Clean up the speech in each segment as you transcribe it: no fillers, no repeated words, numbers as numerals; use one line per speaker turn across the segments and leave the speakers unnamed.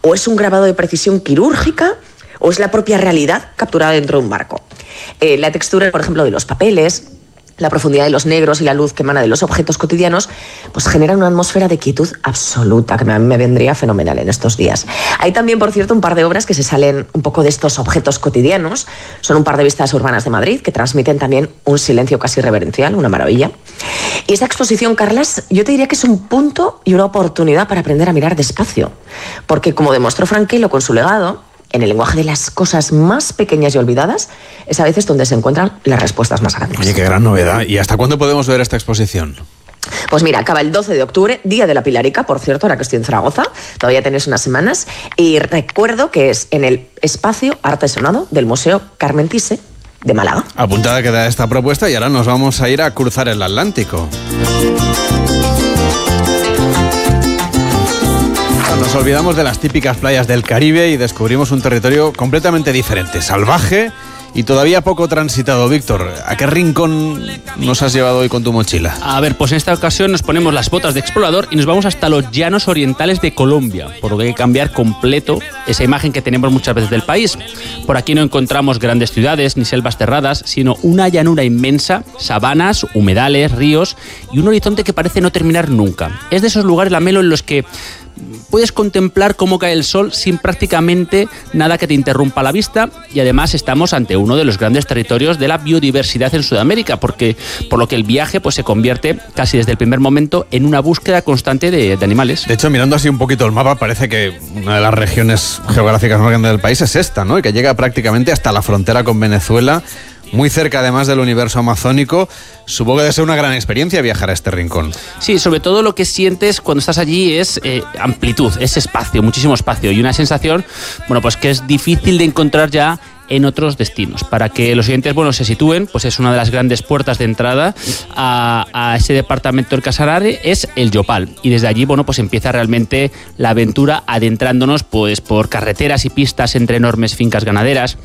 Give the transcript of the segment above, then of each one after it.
o es un grabado de precisión quirúrgica, o es la propia realidad capturada dentro de un barco. La textura, por ejemplo, de los papeles, la profundidad de los negros y la luz que emana de los objetos cotidianos, pues generan una atmósfera de quietud absoluta, que a mí me vendría fenomenal en estos días. Hay también, por cierto, un par de obras que se salen un poco de estos objetos cotidianos. Son un par de vistas urbanas de Madrid, que transmiten también un silencio casi reverencial, una maravilla. Y esa exposición, Carlas, yo te diría que es un punto y una oportunidad para aprender a mirar despacio. Porque, como demostró Franquelo con su legado, en el lenguaje de las cosas más pequeñas y olvidadas, es a veces donde se encuentran las respuestas más grandes.
Oye, qué gran novedad. ¿Y hasta cuándo podemos ver esta exposición?
Pues mira, acaba el 12 de octubre, Día de la Pilarica, por cierto, ahora que estoy en Zaragoza, todavía tenéis unas semanas, y recuerdo que es en el espacio artesanado del Museo Carmen Thysse de Málaga.
Apuntada queda esta propuesta y ahora nos vamos a ir a cruzar el Atlántico. Nos olvidamos de las típicas playas del Caribe y descubrimos un territorio completamente diferente, salvaje y todavía poco transitado. Víctor, ¿a qué rincón nos has llevado hoy con tu mochila?
A ver, pues en esta ocasión nos ponemos las botas de explorador y nos vamos hasta los llanos orientales de Colombia, por lo que hay que cambiar completo esa imagen que tenemos muchas veces del país. Por aquí no encontramos grandes ciudades ni selvas cerradas, sino una llanura inmensa, sabanas, humedales, ríos y un horizonte que parece no terminar nunca. Es de esos lugares, Lamelo, en los que puedes contemplar cómo cae el sol sin prácticamente nada que te interrumpa la vista, y además estamos ante uno de los grandes territorios de la biodiversidad en Sudamérica, porque por lo que el viaje pues se convierte casi desde el primer momento en una búsqueda constante de animales.
De hecho, mirando así un poquito el mapa, parece que una de las regiones geográficas más grandes del país es esta, ¿no? Y que llega prácticamente hasta la frontera con Venezuela, muy cerca además del universo amazónico. Supongo que debe ser una gran experiencia viajar a este rincón.
Sí, sobre todo lo que sientes cuando estás allí es amplitud, es espacio, muchísimo espacio, y una sensación, bueno, pues que es difícil de encontrar ya en otros destinos. Para que los oyentes, bueno, se sitúen, pues es una de las grandes puertas de entrada a ese departamento del Casanare, es el Yopal, y desde allí, bueno, pues empieza realmente la aventura, adentrándonos pues por carreteras y pistas entre enormes fincas ganaderas,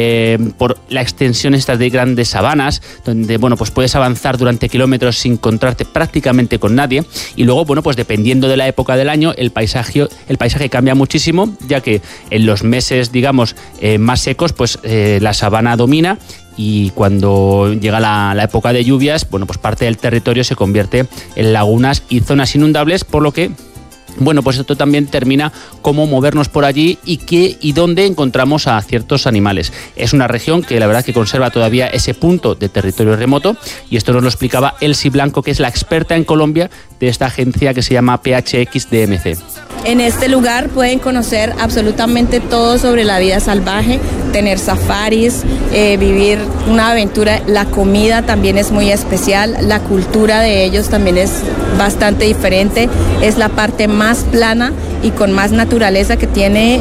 por la extensión estas de grandes sabanas, donde, bueno, pues puedes avanzar durante kilómetros sin encontrarte prácticamente con nadie, y luego, bueno, pues dependiendo de la época del año, el paisaje cambia muchísimo, ya que en los meses, digamos, más secos, pues la sabana domina, y cuando llega la época de lluvias, bueno, pues parte del territorio se convierte en lagunas y zonas inundables, por lo que, bueno, pues esto también determina cómo movernos por allí y dónde encontramos a ciertos animales. Es una región que la verdad que conserva todavía ese punto de territorio remoto, y esto nos lo explicaba Elsie Blanco, que es la experta en Colombia de esta agencia que se llama PHX-DMC.
En este lugar pueden conocer absolutamente todo sobre la vida salvaje, tener safaris, vivir una aventura. La comida también es muy especial, la cultura de ellos también es bastante diferente. Es la parte más plana y con más naturaleza que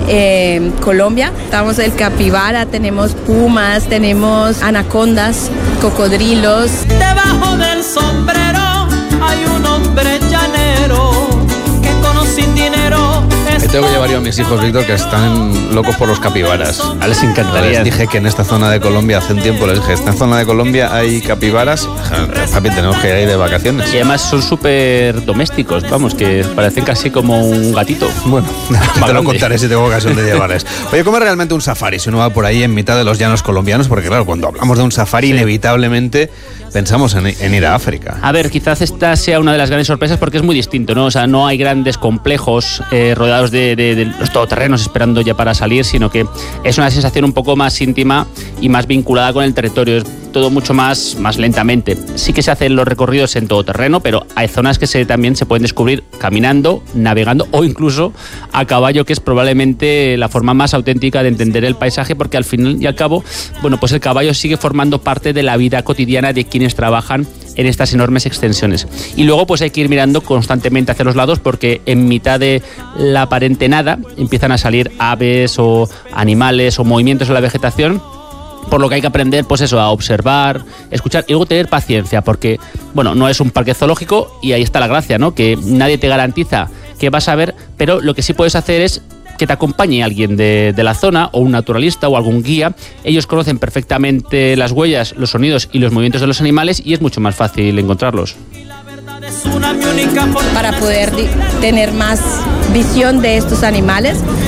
tiene Colombia. Estamos el capibara, tenemos pumas, tenemos anacondas, cocodrilos.
Debajo del sombrero hay un hombre llanero que sin dinero.
Tengo que llevar yo a mis hijos, Víctor, que están locos por los capibaras.
A les encantaría.
Les dije que en esta zona de Colombia, hace un tiempo les dije, en esta zona de Colombia hay capibaras, papi, tenemos que ir ahí de vacaciones.
Y además son súper domésticos, vamos, que parecen casi como un gatito.
Bueno, te lo contaré si tengo ocasión de llevarles. Oye, ¿cómo es realmente un safari si uno va por ahí en mitad de los llanos colombianos? Porque claro, cuando hablamos de un safari, sí, inevitablemente pensamos en ir a África.
A ver, quizás esta sea una de las grandes sorpresas porque es muy distinto, ¿no? O sea, no hay grandes complejos rodeados de los todoterrenos esperando ya para salir, sino que es una sensación un poco más íntima y más vinculada con el territorio. Es todo mucho más lentamente. Sí que se hacen los recorridos en todoterreno, pero hay zonas que también se pueden descubrir caminando, navegando o incluso a caballo, que es probablemente la forma más auténtica de entender el paisaje, porque al fin y al cabo, bueno, pues el caballo sigue formando parte de la vida cotidiana de quienes trabajan en estas enormes extensiones. Y luego pues hay que ir mirando constantemente hacia los lados, porque en mitad de la aparente nada empiezan a salir aves o animales o movimientos en la vegetación, por lo que hay que aprender, pues eso, a observar, escuchar y luego tener paciencia, porque, bueno, no es un parque zoológico y ahí está la gracia, ¿no? Que nadie te garantiza que vas a ver, pero lo que sí puedes hacer es que te acompañe alguien de la zona, o un naturalista o algún guía. Ellos conocen perfectamente las huellas, los sonidos y los movimientos de los animales, y es mucho más fácil encontrarlos.
Para poder tener más visión de estos animales,